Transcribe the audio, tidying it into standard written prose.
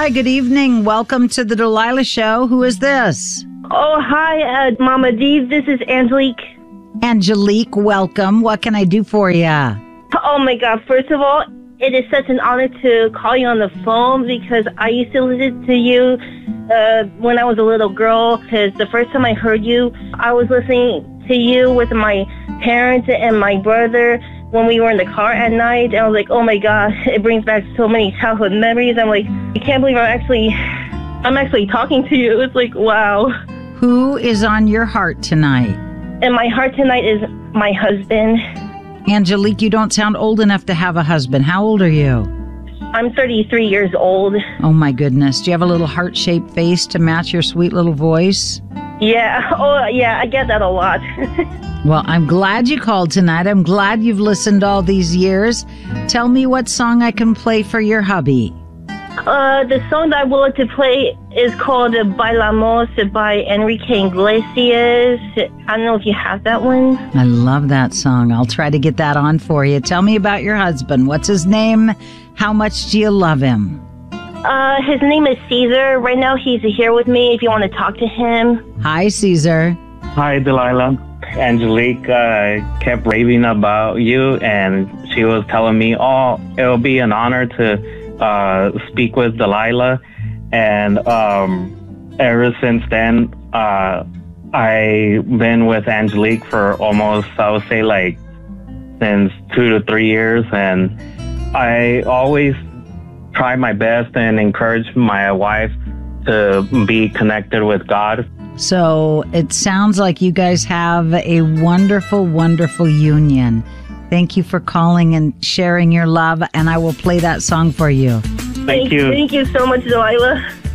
Hi, good evening. Welcome to the Delilah Show. Who is this? Oh, hi, Mama D. This is Angelique. Angelique, welcome. What can I do for you? Oh, my God. First of all, it is such an honor to call you on the phone because I used to listen to you when I was a little girl. Because the first time I heard you, I was listening to you with my parents and my brother when we were in the car at night. And I was like, oh, my God, it brings back so many childhood memories. I'm like, I can't believe I'm actually talking to you. It's like, wow. Who is on your heart tonight? And my heart tonight is my husband. Angelique, you don't sound old enough to have a husband. How old are you? I'm 33 years old. Oh, my goodness. Do you have a little heart-shaped face to match your sweet little voice? Yeah. Oh, yeah. I get that a lot. Well, I'm glad you called tonight. I'm glad you've listened all these years. Tell me what song I can play for your hubby. The song that I would like to play is called Bailamos by Enrique Iglesias. I don't know if you have that one. I love that song. I'll try to get that on for you. Tell me about your husband. What's his name? How much do you love him? His name is Caesar. Right now he's here with me if you want to talk to him. Hi, Caesar. Hi, Delilah. Angelique kept raving about you, and she was telling me, oh, it'll be an honor to speak with Delilah. And ever since then, I've been with Angelique for almost, I would say, like, since 2 to 3 years. And I always try my best and encourage my wife to be connected with God. So it sounds like you guys have a wonderful, wonderful union. Thank you for calling and sharing your love, and I will play that song for you. Thank you. Thank you so much, Delilah.